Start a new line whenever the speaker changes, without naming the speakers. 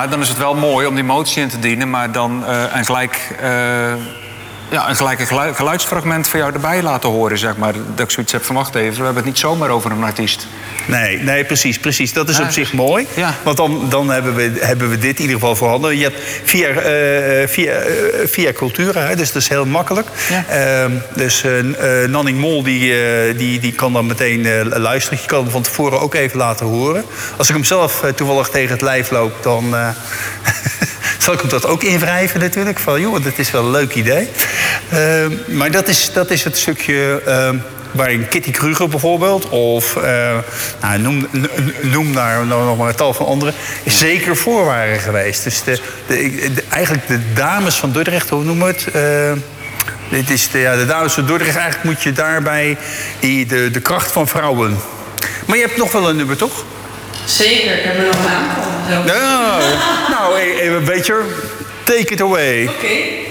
Ja, dan is het wel mooi om die motie in te dienen, maar dan een gelijke geluidsfragment van jou erbij laten horen, zeg maar. Dat ik zoiets heb van, wacht even, we hebben het niet zomaar over een artiest.
Nee, precies. Dat is op zich mooi. Ja. Want dan hebben we dit in ieder geval voorhanden. Je hebt via Cultura, dus dat is heel makkelijk. Ja. Dus Nanning Mol die kan dan meteen luisteren. Je kan hem van tevoren ook even laten horen. Als ik hem zelf toevallig tegen het lijf loop, dan zal ik hem dat ook invrijven natuurlijk. Van, joh, dat is wel een leuk idee. Maar dat is het stukje waarin Kitty Kruger bijvoorbeeld, of noem daar nog maar een tal van anderen, zeker voor waren geweest. Dus eigenlijk de dames van Dordrecht, hoe noemen we het? Dit is de dames van Dordrecht. Eigenlijk moet je daarbij de kracht van vrouwen. Maar je hebt nog wel een nummer, toch?
Zeker, ik heb er nog een aantal.
Nou, even een beetje. Take it away.
Oké.